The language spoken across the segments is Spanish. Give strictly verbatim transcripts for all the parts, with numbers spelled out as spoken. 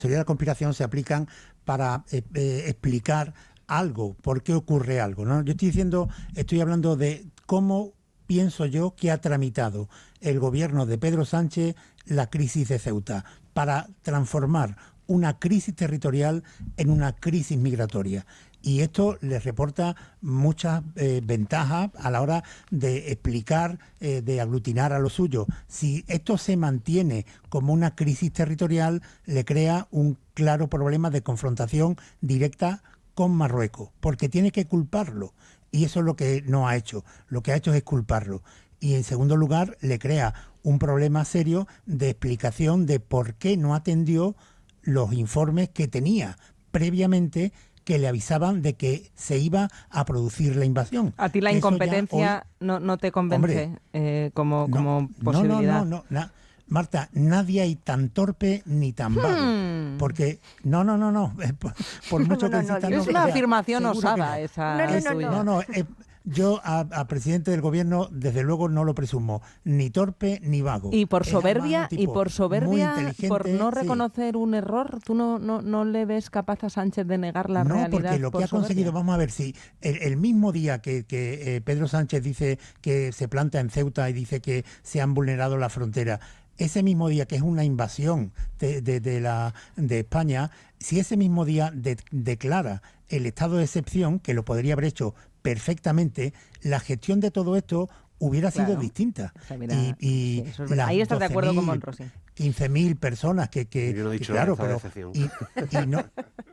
teorías de la conspiración se aplican para eh, eh, explicar algo, por qué ocurre algo, ¿no? Yo estoy diciendo, estoy hablando de cómo pienso yo que ha tramitado el gobierno de Pedro Sánchez la crisis de Ceuta para transformar una crisis territorial en una crisis migratoria. Y esto les reporta muchas eh, ventajas a la hora de explicar, eh, de aglutinar a lo suyo. Si esto se mantiene como una crisis territorial, le crea un claro problema de confrontación directa con Marruecos, porque tiene que culparlo. Y eso es lo que no ha hecho. Lo que ha hecho es culparlo. Y en segundo lugar, le crea un problema serio de explicación de por qué no atendió los informes que tenía previamente, que le avisaban de que se iba a producir la invasión. ¿A ti la Eso incompetencia hoy, no, no te convence hombre, eh, como, no, como posibilidad? No, no, no, no, no. Marta, nadie hay tan torpe ni tan vago. Hmm. Porque, no, no, no, no. Por, por mucho no, no, que no, insistan, es no, una o sea, afirmación osada no. esa. No, no, es no, no, no, no eh, yo a, a presidente del gobierno, desde luego, no lo presumo. Ni torpe ni vago. Y por soberbia, y por soberbia, por no reconocer sí. un error, ¿tú no, no, no le ves capaz a Sánchez de negar la no, realidad? No, porque lo por que ha soberbia? conseguido, vamos a ver si el, el mismo día que, que eh, Pedro Sánchez dice que se planta en Ceuta y dice que se han vulnerado la frontera, ese mismo día que es una invasión de, de, de, la, de España, si ese mismo día de, declara el estado de excepción, que lo podría haber hecho perfectamente, la gestión de todo esto hubiera claro. sido distinta. O sea, mira, y y sí, es ahí estás de acuerdo con Monrosi. quince mil personas que, que, Yo no he dicho que claro, pero y, y no,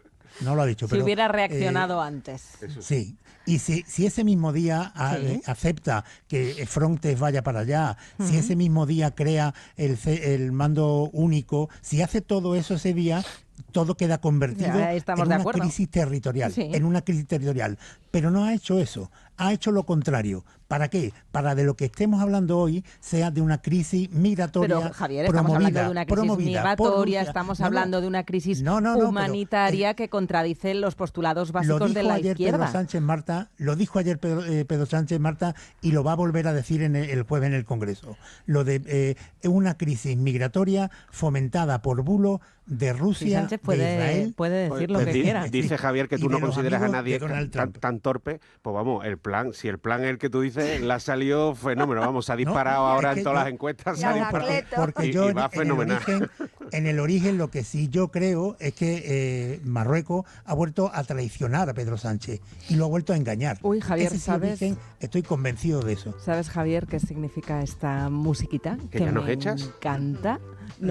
no lo ha dicho. Si pero, hubiera reaccionado eh, antes. Sí. Y si, si ese mismo día a, sí. eh, acepta que Frontex vaya para allá, uh-huh. si ese mismo día crea el, el mando único, si hace todo eso ese día, todo queda convertido en una crisis territorial, sí. en una crisis territorial. Pero no ha hecho eso, ha hecho lo contrario. ¿Para qué? Para de lo que estemos hablando hoy sea de una crisis migratoria. Pero Javier, estamos hablando de una crisis migratoria, estamos no, hablando no, de una crisis no, no, no, humanitaria pero, eh, que contradice los postulados básicos de la ayer izquierda. Pedro Sánchez Marta, lo dijo ayer Pedro, eh, Pedro Sánchez Marta y lo va a volver a decir en el, el jueves en el Congreso. Lo de eh, una crisis migratoria fomentada por bulo de Rusia, sí, Sánchez puede, de Israel. Puede decir lo pues, que dice, quiera. Dice Javier que tú no consideras a nadie tan, tan torpe. Pues vamos, el plan, si el plan es el que tú dices, le ha salido fenómeno. Vamos, se ha disparado no, ahora en todas yo, las encuestas. Se ha disparado. Porque y, yo y va en, fenomenal. En el, origen, en el origen lo que sí yo creo es que eh, Marruecos ha vuelto a traicionar a Pedro Sánchez y lo ha vuelto a engañar. Uy, Javier, Ese ¿sabes? Origen, estoy convencido de eso. ¿Sabes, Javier, qué significa esta musiquita? ¿Que, que ya nos me echas? encanta.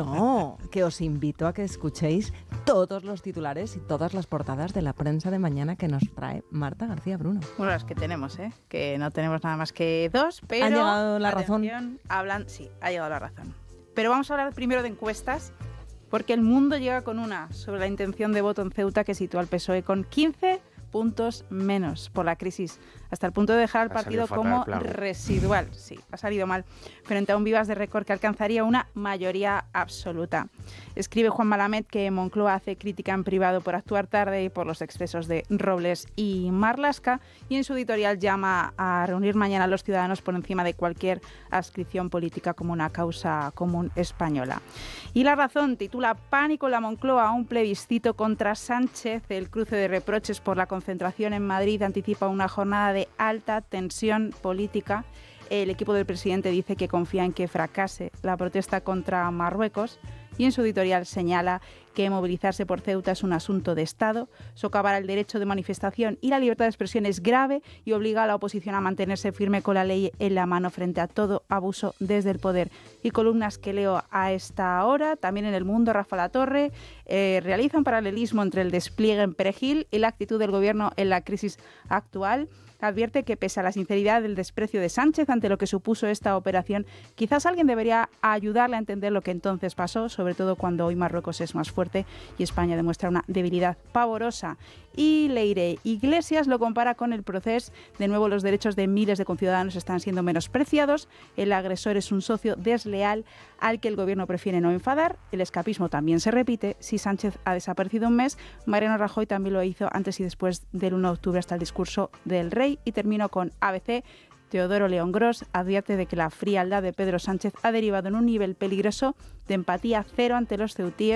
No, que os invito a que escuchéis todos los titulares y todas las portadas de la prensa de mañana que nos trae Marta García Bruno. Bueno, las que tenemos, ¿eh? Que no tenemos nada más que dos, pero... ¿Ha llegado la atención, razón? Hablan, sí, ha llegado la razón. Pero vamos a hablar primero de encuestas, porque El Mundo llega con una sobre la intención de voto en Ceuta que sitúa al P S O E con quince puntos menos por la crisis, hasta el punto de dejar al partido como residual. Sí, ha salido mal, frente a un Vivas de récord que alcanzaría una mayoría absoluta. Escribe Juan Malamed que Moncloa hace crítica en privado por actuar tarde y por los excesos de Robles y Marlaska, y en su editorial llama a reunir mañana a los ciudadanos por encima de cualquier adscripción política como una causa común española. Y La Razón titula Pánico en la Moncloa, un plebiscito contra Sánchez. El cruce de reproches por la concentración en Madrid anticipa una jornada de alta tensión política. El equipo del presidente dice que confía en que fracase la protesta contra Marruecos y en su editorial señala que movilizarse por Ceuta es un asunto de Estado, socavar el derecho de manifestación y la libertad de expresión es grave y obliga a la oposición a mantenerse firme con la ley en la mano frente a todo abuso desde el poder. Y columnas que leo a esta hora, también en El Mundo, Rafa Latorre, eh, realiza un paralelismo entre el despliegue en Perejil y la actitud del gobierno en la crisis actual. Advierte que pese a la sinceridad del desprecio de Sánchez ante lo que supuso esta operación, quizás alguien debería ayudarle a entender lo que entonces pasó, sobre todo cuando hoy Marruecos es más fuerte y España demuestra una debilidad pavorosa. Y Leire Iglesias lo compara con el proceso. De nuevo, los derechos de miles de conciudadanos están siendo menospreciados. El agresor es un socio desleal al que el gobierno prefiere no enfadar. El escapismo también se repite. Si Sánchez ha desaparecido un mes, Mariano Rajoy también lo hizo antes y después del uno de octubre hasta el discurso del rey. Y termino con A B C. Teodoro León Gros advierte de que la frialdad de Pedro Sánchez ha derivado en un nivel peligroso de empatía cero ante los ceutíes.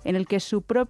en el que su propio